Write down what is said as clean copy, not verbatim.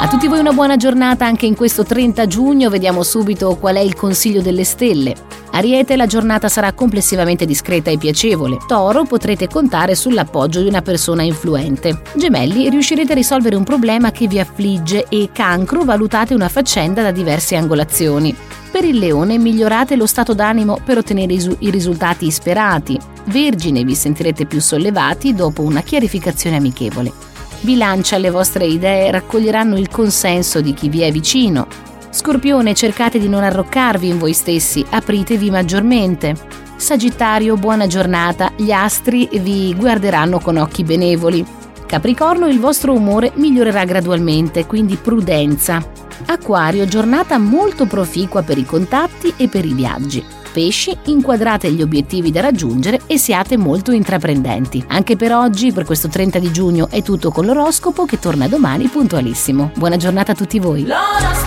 A tutti voi una buona giornata anche in questo 30 giugno, vediamo subito qual è il consiglio delle stelle. Ariete, la giornata sarà complessivamente discreta e piacevole. Toro, potrete contare sull'appoggio di una persona influente. Gemelli, riuscirete a risolvere un problema che vi affligge e Cancro, valutate una faccenda da diverse angolazioni. Per il Leone, migliorate lo stato d'animo per ottenere i risultati sperati. Vergine, vi sentirete più sollevati dopo una chiarificazione amichevole. Bilancia, le vostre idee raccoglieranno il consenso di chi vi è vicino. Scorpione, cercate di non arroccarvi in voi stessi, apritevi maggiormente. Sagittario, buona giornata, gli astri vi guarderanno con occhi benevoli. Capricorno, il vostro umore migliorerà gradualmente, quindi prudenza. Acquario, giornata molto proficua per i contatti e per i viaggi. Pesci, inquadrate gli obiettivi da raggiungere e siate molto intraprendenti. Anche per oggi, per questo 30 di giugno, è tutto con l'oroscopo che torna domani puntualissimo. Buona giornata a tutti voi!